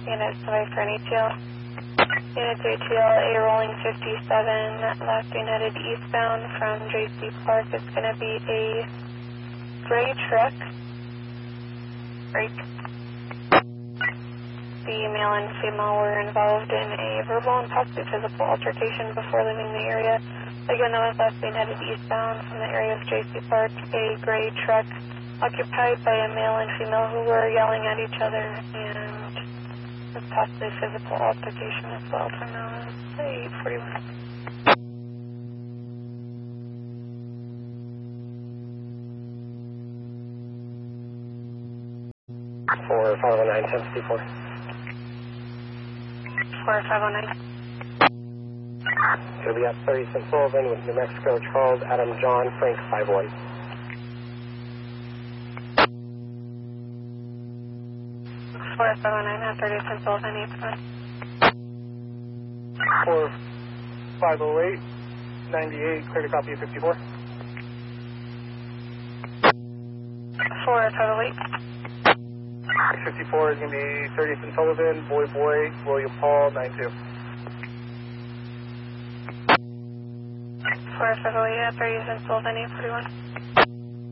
Unit 7 for an ATL. Unit 3TL, A rolling 57, last being headed eastbound from JC Park. It's going to be a gray truck. Break. The male and female were involved in a verbal and possibly physical altercation before leaving the area. Again, that was last being headed eastbound from the area of JC Park. A gray truck occupied by a male and female who were yelling at each other, and possibly physical altercation as well. Time now is 8:41. For 509, 1054. 4509. It'll be at 30 St. Sullivan with New Mexico, Charles, Adam, John, Frank, 51. For 509 at 30 St. Sullivan, 8-1. For 508, 98, clear to copy 54. For 508. 54 is going to be 30 St. Sullivan, Boy, William Paul, 92. For 508 at 30 St. Sullivan, 841.